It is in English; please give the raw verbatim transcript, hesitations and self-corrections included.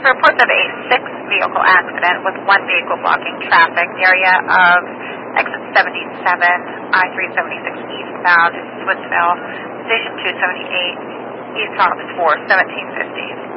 reports of a six-vehicle accident with one vehicle blocking traffic area of exit seventy-seven, I three seventy-six eastbound, Swissville, station two seventy-eight, eastbound for seventeen fifty.